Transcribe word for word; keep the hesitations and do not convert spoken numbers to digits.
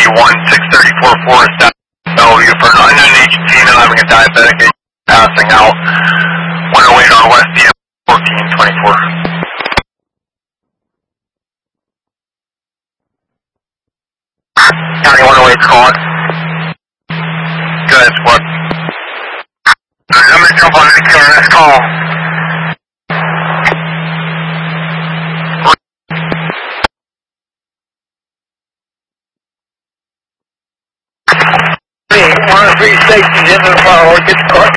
one six three four four South Bellevue for an unknown agent female having a diabetic passing out. one oh eight on West D M fourteen twenty-four. County one oh eight's calling. Good, what? I'm going to jump on this car, let's call. One of three stations in the car, get the car.